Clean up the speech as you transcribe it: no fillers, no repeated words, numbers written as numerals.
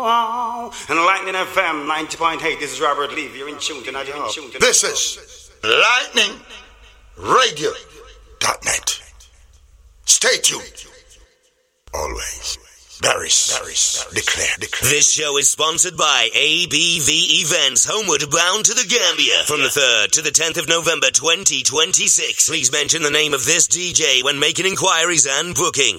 And Lightning FM 90.8. This is Robert Lee. You're in tune tonight. This is lightningradio.net. Stay tuned. Always. Barris. Declare. This show is sponsored by ABV Events, homeward bound to the Gambia. From the 3rd to the 10th of November 2026. Please mention the name of this DJ when making inquiries and bookings.